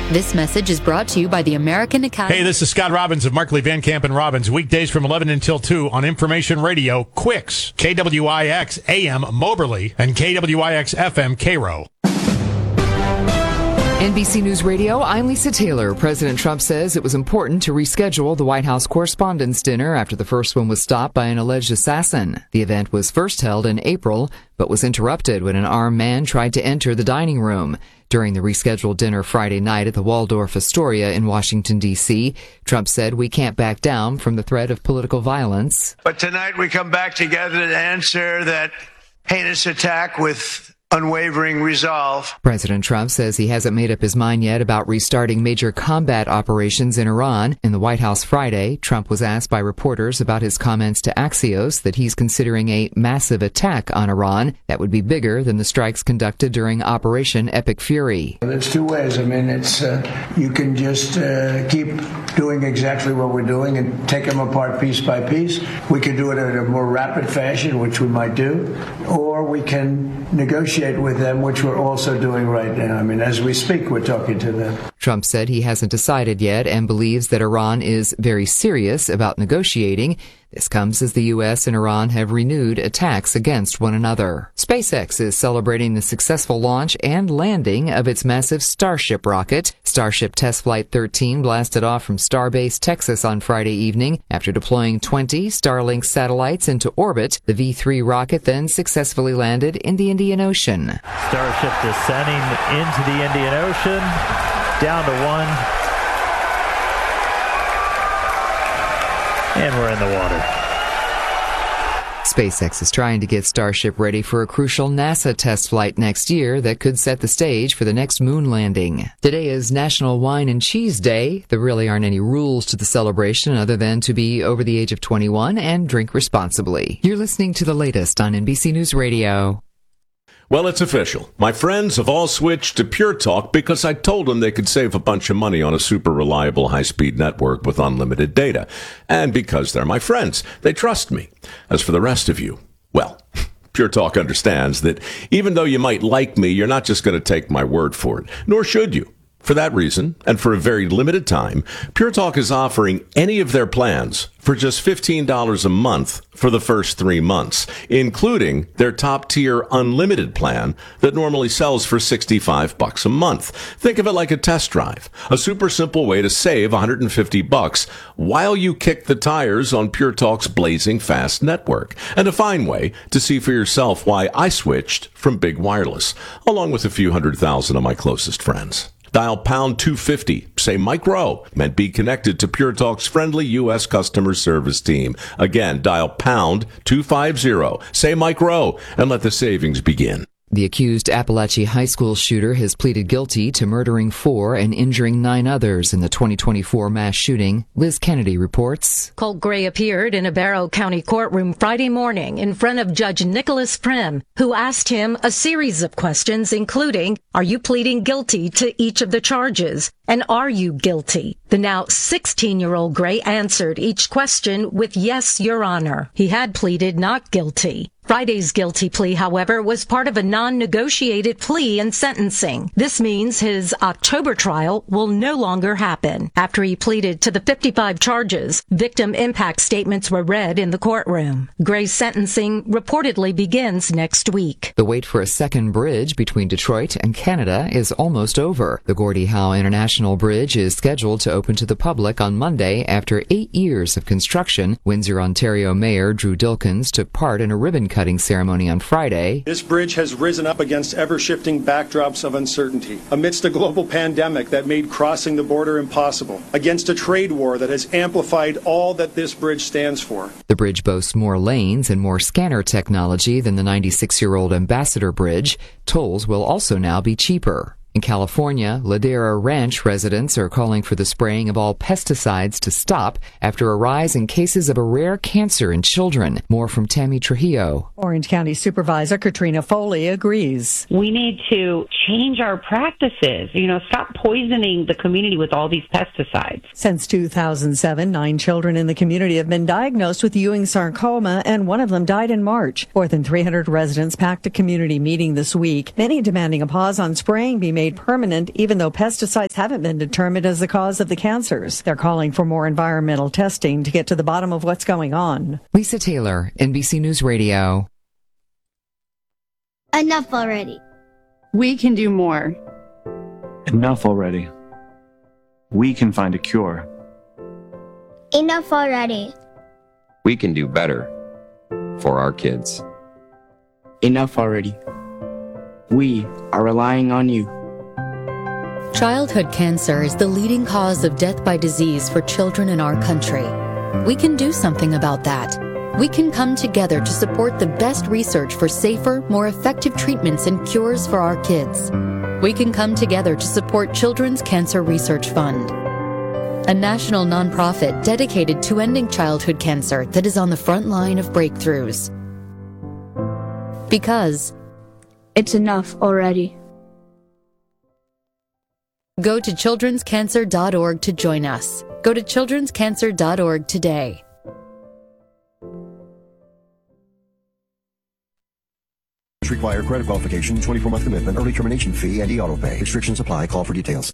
This message is brought to you by the American Academy. Hey, this is Scott Robbins of Markley, Van Camp, and Robbins. Weekdays from 11 until 2 on Information Radio, Quicks, KWIX AM Moberly, and KWIX FM Cairo. NBC News Radio, I'm Lisa Taylor. President Trump says it was important to reschedule the White House Correspondents' Dinner after the first one was stopped by an alleged assassin. The event was first held in April, but was interrupted when an armed man tried to enter the dining room. During the rescheduled dinner Friday night at the Waldorf Astoria in Washington, D.C., Trump said we can't back down from the threat of political violence. But tonight we come back together to answer that heinous attack with unwavering resolve. President Trump says he hasn't made up his mind yet about restarting major combat operations in Iran. In the White House Friday, Trump was asked by reporters about his comments to Axios that he's considering a massive attack on Iran that would be bigger than the strikes conducted during Operation Epic Fury. There's two ways. I mean, it's you can just keep doing exactly what we're doing and take them apart piece by piece. We can do it in a more rapid fashion, which we might do, or we can negotiate with them, which we're also doing right now. I mean, as we speak, we're talking to them. Trump said he hasn't decided yet and believes that Iran is very serious about negotiating. This comes as the U.S. and Iran have renewed attacks against one another. SpaceX is celebrating the successful launch and landing of its massive Starship rocket. Starship Test Flight 13 blasted off from Starbase, Texas on Friday evening. After deploying 20 Starlink satellites into orbit, the V3 rocket then successfully landed in the Indian Ocean. Starship descending into the Indian Ocean, down to one. And we're in the water. SpaceX is trying to get Starship ready for a crucial NASA test flight next year that could set the stage for the next moon landing. Today is National Wine and Cheese Day. There really aren't any rules to the celebration other than to be over the age of 21 and drink responsibly. You're listening to the latest on NBC News Radio. Well, it's official. My friends have all switched to Pure Talk because I told them they could save a bunch of money on a super reliable high-speed network with unlimited data. And because they're my friends, they trust me. As for the rest of you, well, Pure Talk understands that even though you might like me, you're not just going to take my word for it, nor should you. For that reason, and for a very limited time, Pure Talk is offering any of their plans for just $15 a month for the first 3 months, including their top-tier unlimited plan that normally sells for $65 a month. Think of it like a test drive, a super simple way to save $150 while you kick the tires on Pure Talk's blazing fast network, and a fine way to see for yourself why I switched from Big Wireless, along with a few 100,000 of my closest friends. Dial pound 250, say Mike Rowe, and be connected to Pure Talk's friendly U.S. customer service team. Again, dial pound 250, say Mike Rowe, and let the savings begin. The accused Appalachia High School shooter has pleaded guilty to murdering 4 and injuring 9 others in the 2024 mass shooting. Liz Kennedy reports. Colt Gray appeared in a Barrow County courtroom Friday morning in front of Judge Nicholas Prim, who asked him a series of questions, including, are you pleading guilty to each of the charges? And are you guilty? The now 16-year-old Gray answered each question with yes, Your Honor. He had pleaded not guilty. Friday's guilty plea, however, was part of a non-negotiated plea in sentencing. This means his October trial will no longer happen. After he pleaded to the 55 charges, victim impact statements were read in the courtroom. Gray's sentencing reportedly begins next week. The wait for a second bridge between Detroit and Canada is almost over. The Gordie Howe International Bridge is scheduled to open to the public on Monday after 8 years of construction. Windsor, Ontario Mayor Drew Dilkins took part in a ribbon-cutting ceremony on Friday. This bridge has risen up against ever-shifting backdrops of uncertainty, amidst a global pandemic that made crossing the border impossible, against a trade war that has amplified all that this bridge stands for. The bridge boasts more lanes and more scanner technology than the 96-year-old Ambassador Bridge. Tolls will also now be cheaper. In California, Ladera Ranch residents are calling for the spraying of all pesticides to stop after a rise in cases of a rare cancer in children. More from Tammy Trujillo. Orange County Supervisor Katrina Foley agrees. We need to change our practices, stop poisoning the community with all these pesticides. Since 2007, 9 children in the community have been diagnosed with Ewing sarcoma, and one of them died in March. More than 300 residents packed a community meeting this week, many demanding a pause on spraying be made made permanent, even though pesticides haven't been determined as the cause of the cancers. They're calling for more environmental testing to get to the bottom of what's going on. Lisa Taylor, NBC News Radio. Enough already. We can do more. Enough already. We can find a cure. Enough already. We can do better for our kids. Enough already. We are relying on you. Childhood cancer is the leading cause of death by disease for children in our country. We can do something about that. We can come together to support the best research for safer, more effective treatments and cures for our kids. We can come together to support Children's Cancer Research Fund, a national nonprofit dedicated to ending childhood cancer that is on the front line of breakthroughs. Because it's enough already. Go to childrenscancer.org to join us. Go to childrenscancer.org today. Require credit qualification, 24-month commitment, early termination fee, and e-auto pay. Restrictions apply. Call for details.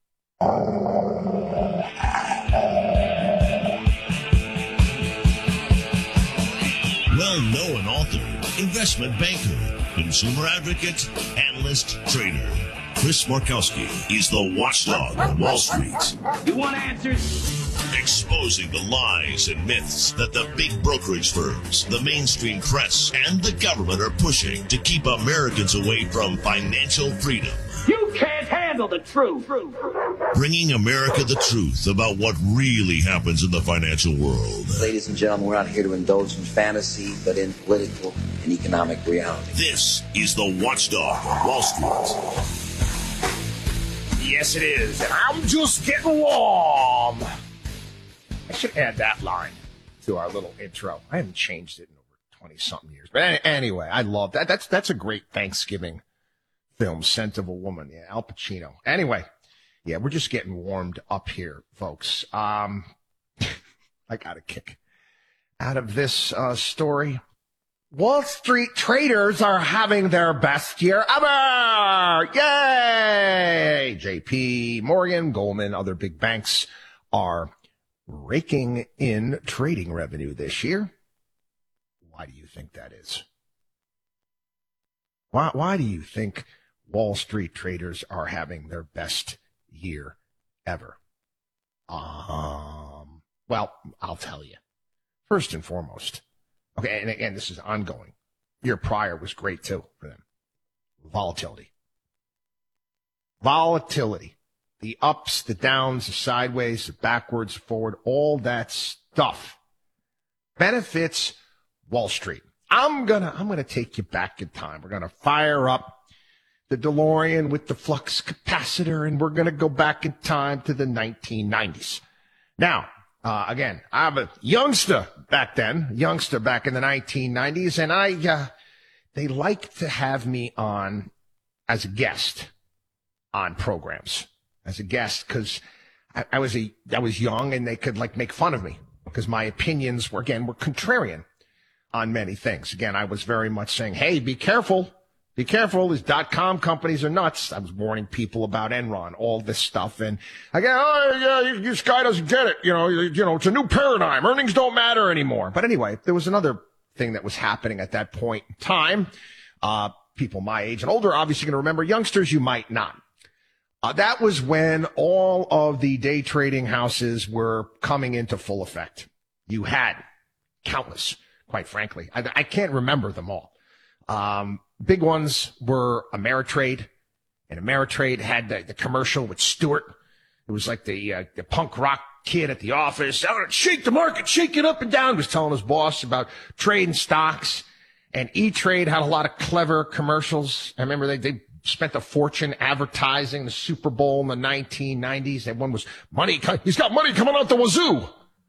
Well-known author, investment banker, consumer advocate, analyst, trader. Chris Markowski is the watchdog on Wall Street. You want answers? Exposing the lies and myths that the big brokerage firms, the mainstream press, and the government are pushing to keep Americans away from financial freedom. You can't handle the truth. Bringing America the truth about what really happens in the financial world. Ladies and gentlemen, we're not here to indulge in fantasy, but in political and economic reality. This is the Watchdog on Wall Street. Yes, it is, and I'm just getting warm. I should add that line to our little intro. I haven't changed it in over 20-something years. But anyway, I love that. That's a great Thanksgiving film, Scent of a Woman. Yeah, Al Pacino. Anyway, yeah, we're just getting warmed up here, folks. I got a kick out of this story. Wall Street traders are having their best year ever! Yay! JP Morgan, Goldman, other big banks are raking in trading revenue this year. Why do you think that is? Why do you think Wall Street traders are having their best year ever? Well, I'll tell you. First and foremost, okay, and again, this is ongoing. Year prior was great too for them. Volatility. The ups, the downs, the sideways, the backwards, forward, all that stuff benefits Wall Street. I'm gonna take you back in time. We're gonna fire up the DeLorean with the flux capacitor, and we're gonna go back in time to the 1990s. Now, again, I'm a youngster back then, in the 1990s, and they liked to have me on as a guest on programs. As a guest, because I was young and they could make fun of me because my opinions were contrarian on many things. Again, I was very much saying, hey, be careful, these .com companies are nuts. I was warning people about Enron, all this stuff, and again, this guy doesn't get it. You know, it's a new paradigm. Earnings don't matter anymore. But anyway, there was another thing that was happening at that point in time. People my age and older obviously going to remember. Youngsters, you might not. That was when all of the day trading houses were coming into full effect. You had countless, quite frankly. I can't remember them all. Big ones were Ameritrade, and Ameritrade had the commercial with Stewart. It was like the punk rock kid at the office. I'm going to shake the market, shake it up and down. He was telling his boss about trading stocks. And E-Trade had a lot of clever commercials. I remember they spent a fortune advertising the Super Bowl in the 1990s. That one was money. He's got money coming out the wazoo.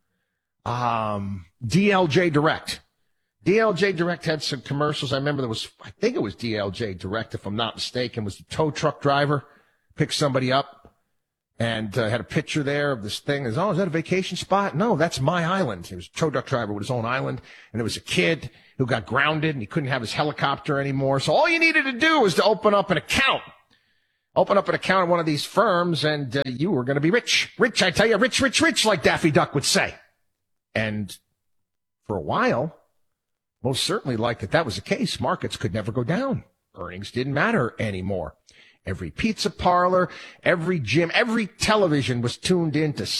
DLJ Direct. DLJ Direct had some commercials. I remember I think it was DLJ Direct, if I'm not mistaken, was the tow truck driver, picked somebody up and had a picture there of this thing. Is that a vacation spot? No, that's my island. He was a tow truck driver with his own island. And there was a kid who got grounded and he couldn't have his helicopter anymore. So all you needed to do was to open up an account Open up an account at one of these firms and you were going to be rich. Rich, I tell you, rich, rich, rich, like Daffy Duck would say. And for a while, most certainly like that was the case. Markets could never go down. Earnings didn't matter anymore. Every pizza parlor, every gym, every television was tuned in to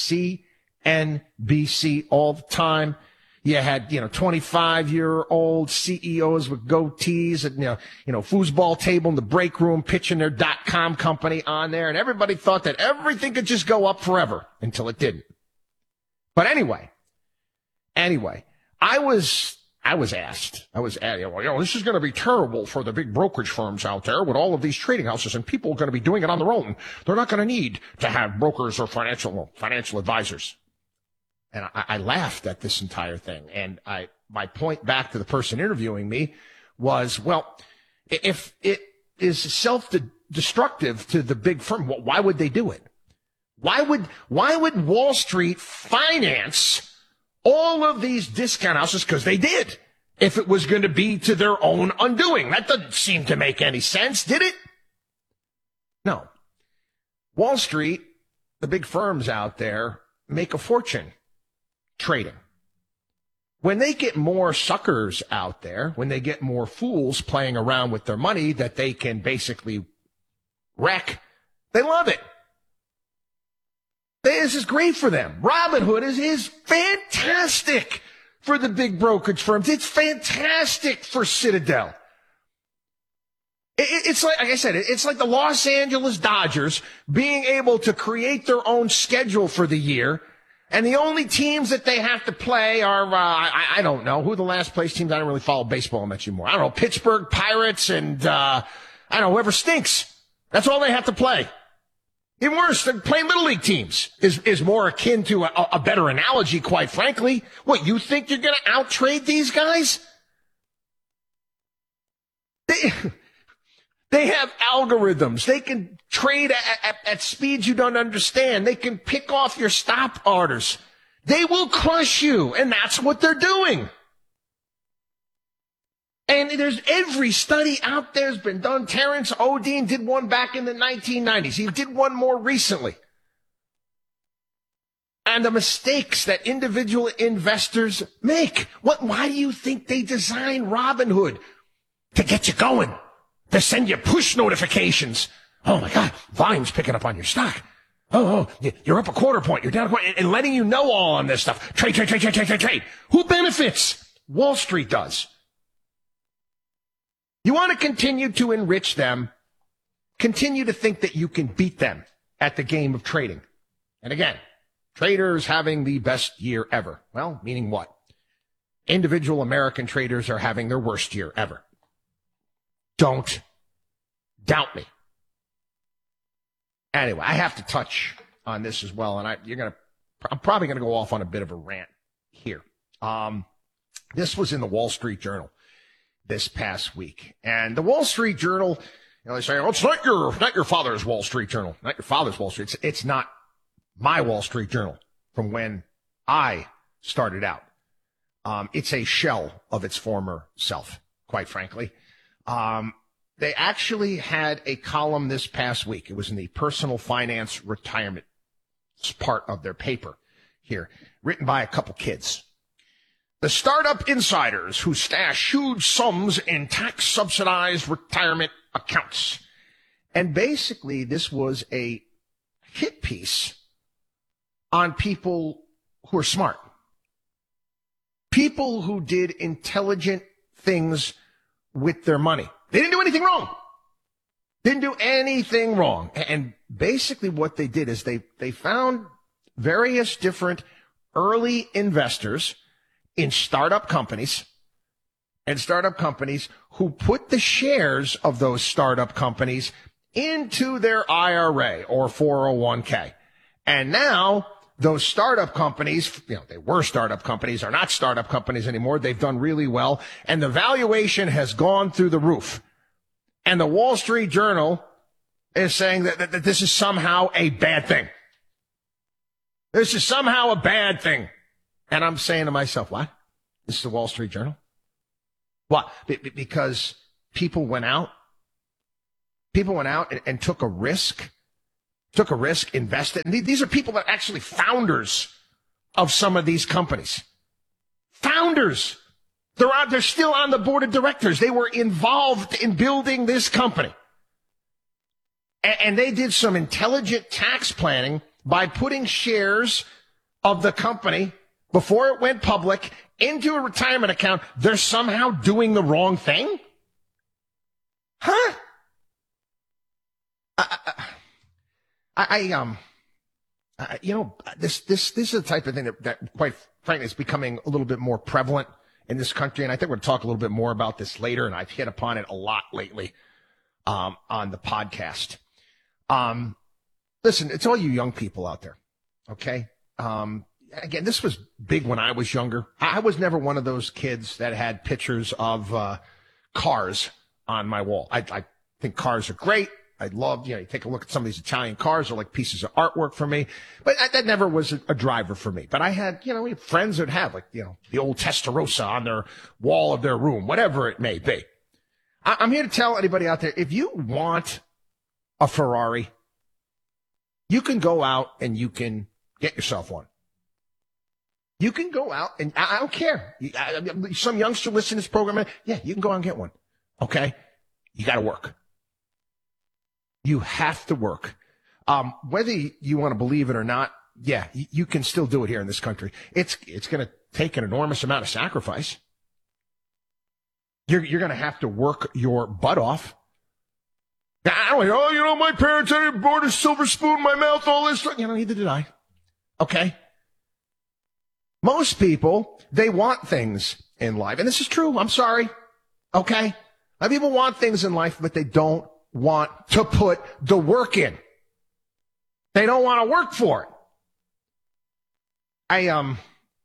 CNBC all the time. You had, 25-year-old CEOs with goatees at, foosball table in the break room pitching their .com company on there. And everybody thought that everything could just go up forever until it didn't. But anyway, I was asked, this is going to be terrible for the big brokerage firms out there with all of these trading houses, and people are going to be doing it on their own. They're not going to need to have brokers or financial advisors. And I laughed at this entire thing. And my point back to the person interviewing me was, well, if it is self-destructive to the big firm, why would they do it? Why would Wall Street finance all of these discount houses? Because they did. If it was going to be to their own undoing. That doesn't seem to make any sense, did it? No. Wall Street, the big firms out there, make a fortune trading. When they get more suckers out there, when they get more fools playing around with their money that they can basically wreck, they love it. This is great for them. Robinhood is fantastic for the big brokerage firms. It's fantastic for Citadel. It's like I said, it's like the Los Angeles Dodgers being able to create their own schedule for the year. And the only teams that they have to play are, I don't know, who the last place teams. I don't really follow baseball much anymore. I don't know, Pittsburgh Pirates and, I don't know, whoever stinks. That's all they have to play. Even worse, they're playing Little League teams is more akin to a better analogy, quite frankly. What, you think you're going to out-trade these guys? They have algorithms. They can trade at speeds you don't understand. They can pick off your stop orders. They will crush you, and that's what they're doing. And there's every study out there has been done. Terrence Odine did one back in the 1990s. He did one more recently. And the mistakes that individual investors make. Why do you think they designed Robinhood? To get you going. To send you push notifications. Oh my God, volume's picking up on your stock. Oh, you're up a quarter point, you're down a quarter, and letting you know all on this stuff. Trade. Who benefits? Wall Street does. You want to continue to enrich them, continue to think that you can beat them at the game of trading. And again, traders having the best year ever. Well, meaning what? Individual American traders are having their worst year ever. Don't doubt me. Anyway, I have to touch on this as well, and I'm probably gonna go off on a bit of a rant here. This was in the Wall Street Journal this past week, and the Wall Street Journal, they say, oh, it's not your father's Wall Street Journal, not your father's Wall Street. It's not my Wall Street Journal from when I started out. It's a shell of its former self, quite frankly. They actually had a column this past week. It was in the personal finance retirement part of their paper here, written by a couple kids. The startup insiders who stash huge sums in tax-subsidized retirement accounts. And basically, this was a hit piece on people who are smart. People who did intelligent things with their money. They didn't do anything wrong. And basically what they did is they found various different early investors in startup companies who put the shares of those startup companies into their IRA or 401k. And now those startup companies, they were startup companies, are not startup companies anymore. They've done really well, and the valuation has gone through the roof. And the Wall Street Journal is saying that this is somehow a bad thing. This is somehow a bad thing. And I'm saying to myself, what? This is the Wall Street Journal? What? Because people went out People went out and took a risk, invested. And these are people that are actually founders of some of these companies. Founders. They're still on the board of directors. They were involved in building this company. And they did some intelligent tax planning by putting shares of the company before it went public into a retirement account. They're somehow doing the wrong thing? Huh? This is the type of thing that quite frankly is becoming a little bit more prevalent in this country. And I think we're going to talk a little bit more about this later. And I've hit upon it a lot lately, on the podcast. Listen, it's all you young people out there. Okay. Again, this was big when I was younger. I was never one of those kids that had pictures of, cars on my wall. I think cars are great. I love, you take a look at some of these Italian cars, are like pieces of artwork for me, but that never was a driver for me. But I had, friends that have the old Testarossa on their wall of their room, whatever it may be. I'm here to tell anybody out there, if you want a Ferrari, you can go out and you can get yourself one. You can go out and I don't care. Some youngster listening to this program, yeah, you can go out and get one. Okay. You got to work. You have to work. Whether you want to believe it or not, yeah, you can still do it here in this country. It's going to take an enormous amount of sacrifice. You're going to have to work your butt off. I don't, my parents had brought a silver spoon in my mouth, all this stuff. Neither did I. Okay. Most people, they want things in life. And this is true. I'm sorry. Okay. A lot of people want things in life, but they don't want to put the work in. They don't want to work for it. I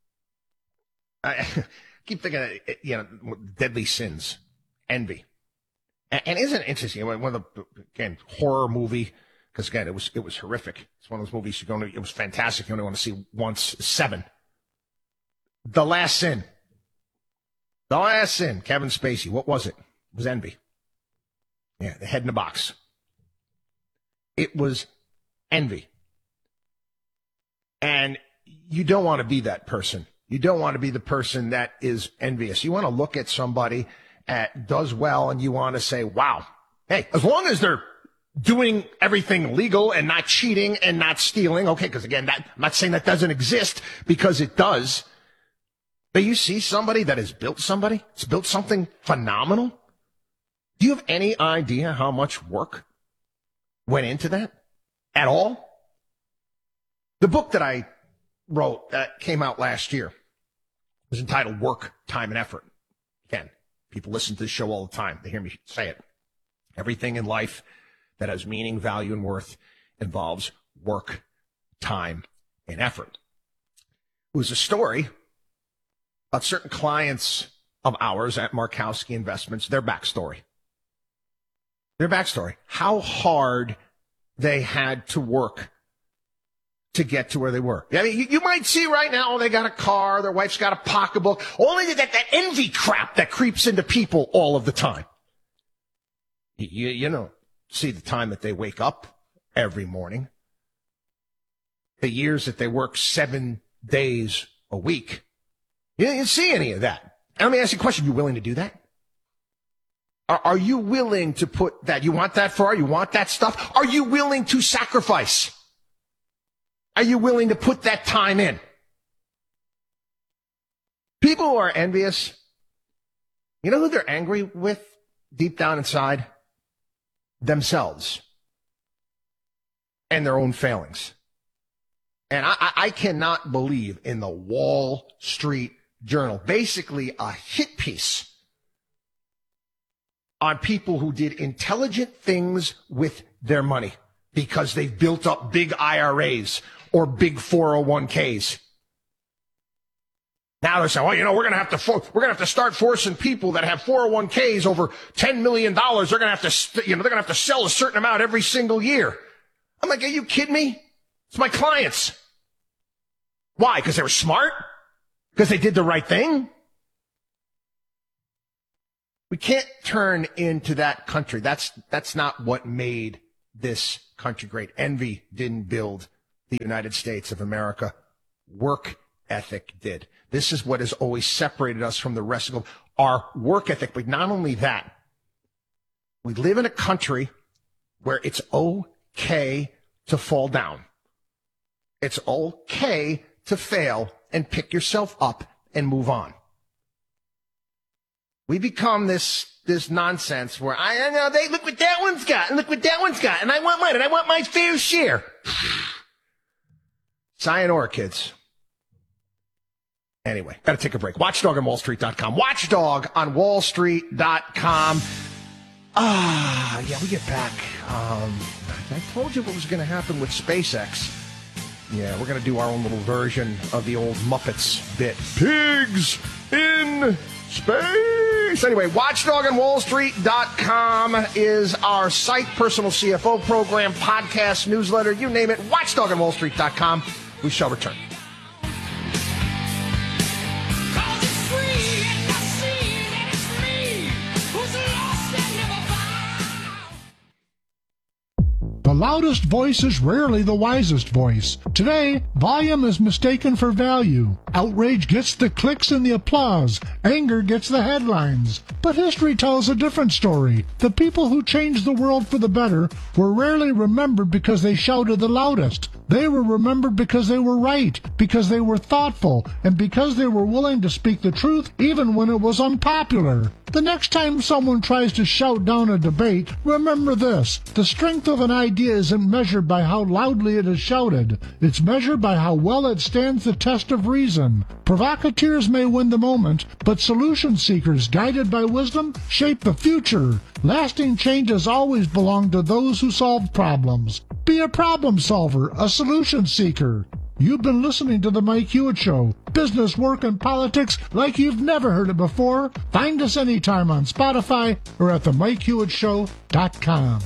keep thinking of, deadly sins, envy. And isn't it interesting? One of the, again, horror movie, because again, it was horrific. It's one of those movies it was fantastic. You only want to see once. 7. The Last Sin. The Last Sin, Kevin Spacey. What was it? It was envy. Yeah, the head in the box. It was envy. And you don't want to be that person. You don't want to be the person that is envious. You want to look at somebody that does well and you want to say, wow, hey, as long as they're doing everything legal and not cheating and not stealing, okay, because again, I'm not saying that doesn't exist, because it does. But you see somebody that has built something phenomenal. Do you have any idea how much work went into that at all? The book that I wrote that came out last year was entitled Work, Time, and Effort. Again, people listen to this show all the time. They hear me say it. Everything in life that has meaning, value, and worth involves work, time, and effort. It was a story about certain clients of ours at Markowski Investments, their backstory. Their backstory. How hard they had to work to get to where they were. I mean, you might see right now, they got a car, their wife's got a pocketbook. Only that envy crap that creeps into people all of the time. You see the time that they wake up every morning. The years that they work 7 days a week. You didn't see any of that. And let me ask you a question. You willing to do that? Are you willing to put that? You want that far? You want that stuff? Are you willing to sacrifice? Are you willing to put that time in? People who are envious, you know who they're angry with deep down inside? Themselves and their own failings. And I cannot believe in the Wall Street Journal, basically a hit piece on people who did intelligent things with their money because they've built up big IRAs or big 401ks. Now they're saying, well, we're going to have to start forcing people that have 401ks over $10 million. They're going to have to, they're going to have to sell a certain amount every single year. I'm like, are you kidding me? It's my clients. Why? Because they were smart? Because they did the right thing? We can't turn into that country. That's not what made this country great. Envy didn't build the United States of America. Work ethic did. This is what has always separated us from the rest of the world. Our work ethic. But not only that, we live in a country where it's okay to fall down. It's okay to fail and pick yourself up and move on. We become this nonsense where I know they look what that one's got and look what that one's got and I want mine and I want my fair share. Sayonara, kids. Anyway, got to take a break. WatchDogOnWallStreet.com. WatchdogOnWallStreet.com. Yeah, we get back. I told you what was going to happen with SpaceX. Yeah, we're going to do our own little version of the old Muppets bit. Pigs in space. Anyway, WatchdogOnWallStreet.com is our site. Personal CFO program, podcast, newsletter, you name it. WatchdogOnWallStreet.com. We shall return. The loudest voice is rarely the wisest voice. Today, volume is mistaken for value. Outrage gets the clicks and the applause. Anger gets the headlines. But history tells a different story. The people who changed the world for the better were rarely remembered because they shouted the loudest. They were remembered because they were right, because they were thoughtful, and because they were willing to speak the truth even when it was unpopular. The next time someone tries to shout down a debate, remember this. The strength of an idea isn't measured by how loudly it is shouted. It's measured by how well it stands the test of reason. Provocateurs may win the moment, but solution seekers guided by wisdom shape the future. Lasting change has always belonged to those who solve problems. Be a problem solver, a solution seeker. You've been listening to The Mike Hewitt Show. Business, work, and politics like you've never heard it before. Find us anytime on Spotify or at themikehewittshow.com.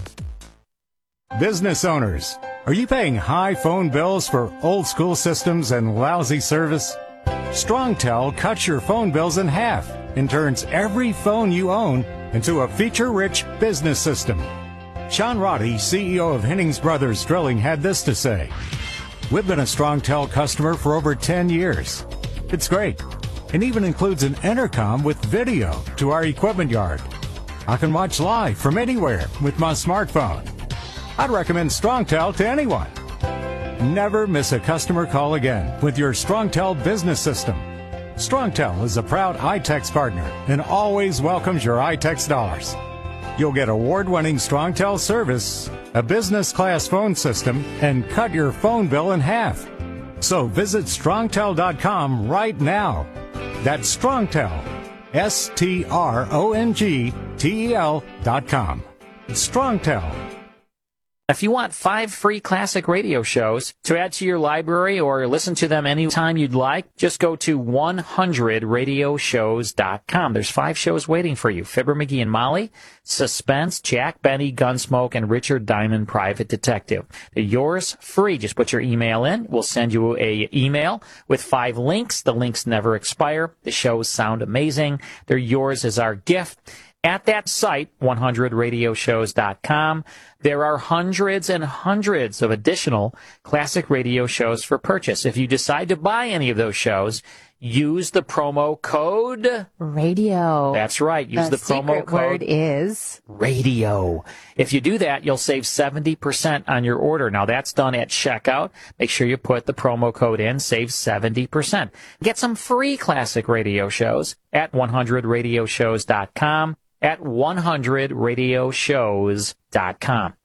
Business owners, are you paying high phone bills for old school systems and lousy service? StrongTel cuts your phone bills in half and turns every phone you own into a feature-rich business system. Sean Roddy, CEO of Hennings Brothers Drilling, had this to say. We've been a StrongTel customer for over 10 years. It's great. It even includes an intercom with video to our equipment yard. I can watch live from anywhere with my smartphone. I'd recommend StrongTel to anyone. Never miss a customer call again with your StrongTel business system. StrongTel is a proud iTex partner and always welcomes your iTex dollars. You'll get award-winning StrongTel service, a business-class phone system, and cut your phone bill in half. So visit StrongTel.com right now. That's StrongTel, StrongTel.com. StrongTel. If you want 5 free classic radio shows to add to your library or listen to them anytime you'd like, just go to 100radioshows.com. There's 5 shows waiting for you. Fibber, McGee, and Molly, Suspense, Jack Benny, Gunsmoke, and Richard Diamond, Private Detective. They're yours free. Just put your email in. We'll send you a email with 5 links. The links never expire. The shows sound amazing. They're yours as our gift. At that site, 100radioshows.com, there are hundreds and hundreds of additional classic radio shows for purchase. If you decide to buy any of those shows, use the promo code radio. That's right. Use the promo code. Word is radio. If you do that, you'll save 70% on your order. Now that's done at checkout. Make sure you put the promo code in, save 70%. Get some free classic radio shows at 100radioshows.com. At 100radioshows.com.